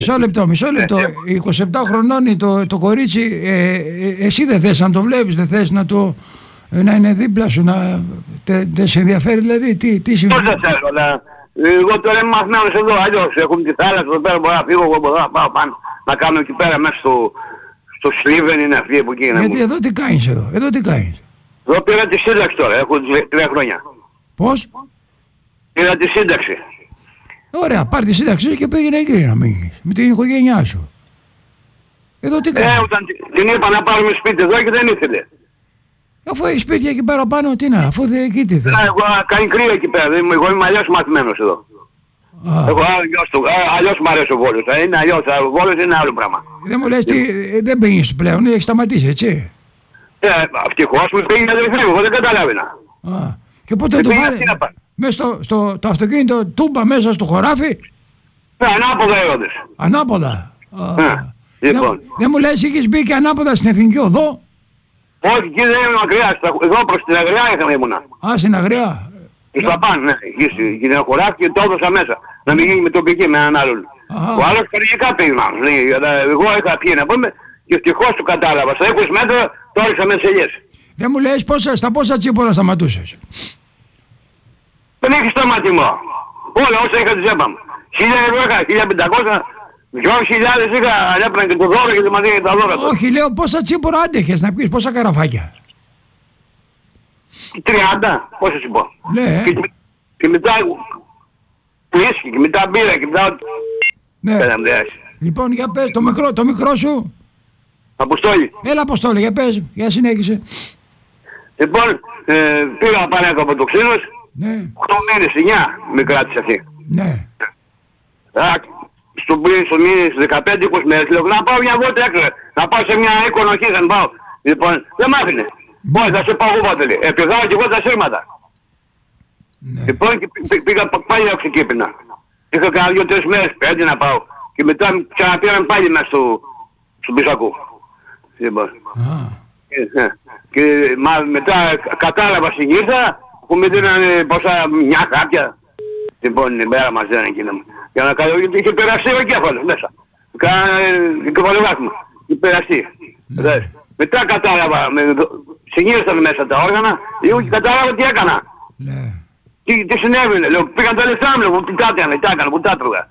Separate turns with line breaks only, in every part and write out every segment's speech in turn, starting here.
Μισό λεπτό. 27 χρονών το κορίτσι, εσύ δεν θες να το βλέπεις, δεν θες να είναι δίπλα σου, δεν σε ενδιαφέρει δηλαδή, τι σημαίνει?
Πώς δεν θέλω, αλλά εγώ τώρα είμαι μαθημένος εδώ, αλλιώς έχουμε τη θάλασσα εδώ πέρα, μπορώ να φύγω, εγώ μπορώ να πάω πάνω, να κάνω εκεί πέρα μέσα στο Σλίβεν είναι αυτή από εκεί.
Γιατί εδώ τι κάνεις εδώ τι κάνεις?
Εδώ πήρα τη σύνταξη τώρα, έχω 3 χρόνια.
Πώς?
Πήρα τη σύνταξη.
Ωραία, πάρ' τη σύνταξή και πήγαινε εκεί να μείνεις, με την οικογένειά σου. Εδώ τι κάνεις?
Όταν την είπα να πάρουμε σπίτι εδώ και δεν ήθελε.
Αφού έχει σπίτια εκεί πέρα πάνω, τι να, αφού δεν εκεί τι θέλει.
Εγώ κάνει κρύο εκεί πέρα, εγώ είμαι αλλιώς μαθημένος εδώ. Εγώ αλλιώς μου αρέσει ο Βόλος, είναι αλλιώς, ο Βόλος είναι άλλο πράγμα.
Δεν μου λες δεν πήγες πλέον, έχει σταματήσει έτσι?
Ευτυχώς μου πήγε η αδερφή μου, εγώ δεν καταλάβαινα.
Και πότε το πάρε, μέσα το αυτοκίνητο τούμπα μέσα στο χωράφι?
Ανάποδα έρωτες.
Ανάποδα.
Λοιπόν.
Δεν μου λες είχες μπει και ανάποδα στην Εθνική Οδό?
Όχι, εκεί δεν ήμουν μακριά, εδώ προς την Αγριά ήμουνα.
Στην Αγριά.
Στο Απάν, ναι, εκεί την χωράφι και το έδωσα μέσα, να μην γίνει με τοπική με έναν άλλον. Ο άλλος κανονικά πήγαινα, εγώ είχα πιει να πούμε και ευτυχώς το κατάλαβα, στα 20 μέτρα το έριξα με σελιές.
Δεν μου λες στα πόσα τσίπορα σταματούσες?
Δεν έχει σταματημό. Όλα όσα είχα τις έπαμε. 1.000 ευρώ είχα, 1.500, 2.000 είχα, αλλά έπαιρνα και το δώρο και μαζί και τα δώρα.
Όχι, λέω πόσα τσίπορα άντεχες να πεις, πόσα καραφάκια?
30, πόσο σου πω.
Ναι.
Και μετά ουίσκι, και μετά μπύρα, και μετά...
Ναι. Λοιπόν, για πες, το μικρό σου.
Αποστόλη.
Έλα Αποστόλη, για πες, για συνέχισε.
Λοιπόν, πήγα πάνω από το ξύνος.
Ναι.
8 μήνες, 9 με κράτησε αυτή.
Ναι.
Στο μήνες 15-20 μέρες λέω να πάω μια βόλτα έξω, να πάω σε μια οικονοχή, δεν πάω. Λοιπόν, δεν μ' άφηνε. Όχι, θα σε πάω εγώ πάντελε. Πηγάω και εγώ τα σύρματα.
Ναι.
Λοιπόν, πήγα πάλι να ξεκύπηνα. Είχα κάνα 2-3 μέρες, 5 να πάω. Και μετά ξαναπήραν πάλι μέσα στον Πισακού. Λοιπόν. Και μετά κατάλαβα συνήθα που με δίνανε πόσα μια κάποια. Λοιπόν, η μέρα μας δίνανε εκείνα μου. Για να κάνω, γιατί είχε περαστεί ο κέφαλος μέσα. Κάνανε κεφαλογάθμα. Είχε περαστεί. Μετά κατάλαβα, συνήθισαν μέσα τα όργανα, εγώ και κατάλαβα τι έκανα. Τι συνέβαινε, λέω, πήγαν τα λεφτά μου, λέω, τι τα έκανα, που τα έτρωγα.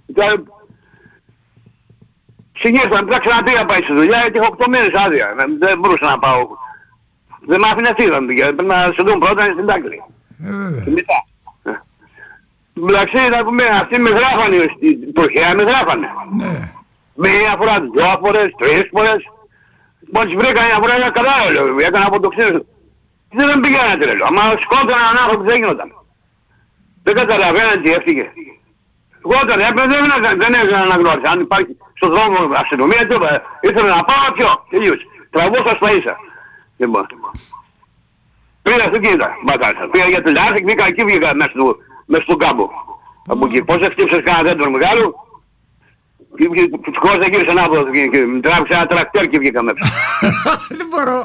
Συνήθισαν, μετά ξαναπήγα πάει στη δουλειά, γιατί έχω 8 μέρες άδεια, δεν μπορούσα να πάω. Δεν μ' άφηνε αυτή, πρέπει να σε δουν πρώτα στην τάξη. Και μετά. Εντάξει, να πούμε, αυτοί με γράφανε, προχέα με γράφανε. Μία φορά, 2 φορές, 3 φορές. Μόλις βρήκα μια φορά, καλά, λέω, έκανα από το ξύνο. Δεν πηγαίνατε, λέω, άμα σκότωνα έναν άνθρωπο δεν γινόταν. Δεν καταλαβαίνετε τι έφυγε. Εγώ όταν έπαιρνε δεν έβγαινα αναγνώριση. Αν υπάρχει στον δρόμο αστυνομία, ήθελα να πάω πιο, τελείωσε. Τραβούσα στα ίσα. Λοιπόν. Πήγα στο κοίτα, μπατάσα. Πήγα για τη Λάρθη, βγήκα εκεί, βγήκα μέσα στον κάμπο. Από εκεί. Πώς ευτύψες κάνα δέντρο μεγάλο. Φυσικώς δεν γύρισε ανάποδα και μου τράβηξε ένα τρακτέρ και βγήκα μέσα.
Δεν μπορώ.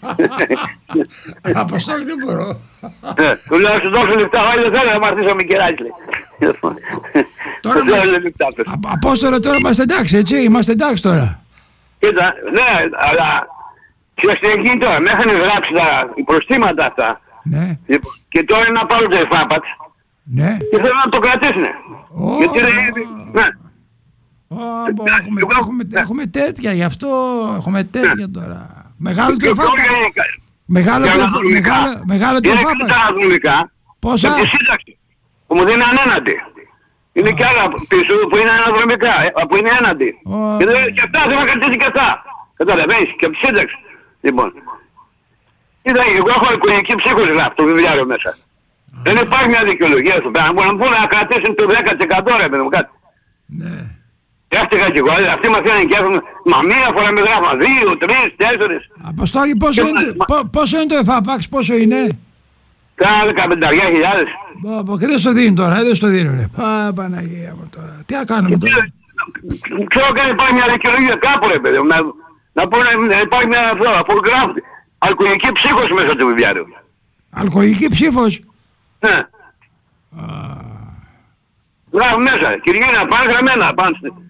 Αποστόλη δεν μπορώ.
Του λέω σου δώσω λεφτά, όχι δεν θέλω να μ' αρτήσω με κεράκι.
Απόστολε τώρα είμαστε εντάξει έτσι, είμαστε εντάξει τώρα.
Κοίτα, ναι, αλλά ξέρετε τι γίνει τώρα, με είχαν γράψει τα προστήματα αυτά. Και τώρα είναι να πάρω το εφάπαξ. Και θέλω να το κρατήσουνε. Γιατί ναι.
Έχουμε τέτοια, γι' αυτό έχουμε τέτοια τώρα. Μεγάλο το εφάπαξ. Μεγάλο το εφάπαξ.
Είναι τα δομικά.
Πόσα?
Και τη σύνταξη που μου δίνει ανέναντι. Είναι κι άλλα πίσω που είναι αναδρομικά, που είναι έναντι. Και αυτά δεν θα κρατήσει και αυτά. Καταλαβαίνεις, και από τη σύνταξη. Λοιπόν. Κοίτα, εγώ έχω οικογενειακή ψύχωση γράφει το βιβλιάριο μέσα. Δεν υπάρχει μια δικαιολογία στο πέρα. Μπορούν να κρατήσουν το 10% ρε παιδί μου κάτι. Έφτιαγα κι εγώ, αυτοί μας κάνουν και έρχομαι, μα μία φορά με γράφαν, 2, 3, 4.
Αποστόλη, πόσο είναι το εφάπαξ, πόσο είναι?
Κάνα 15.000.
Και δεν στο δίνει τώρα, δεν στο δίνουνε. Παναγία μου τώρα, τι να κάνουμε τώρα.
Ξέρω καν υπάρχει μια δικαιολογία κάπου ρε παιδί μου, να πω να υπάρχει μια αυτό, αφού γράφει, αλκοολική ψύχωση μέσα του βιβλιάριου.
Αλκοολική ψύχος?
Ναι. Γράφει μέσα, Κυριώνα, πάνε γραμμένα, πάνε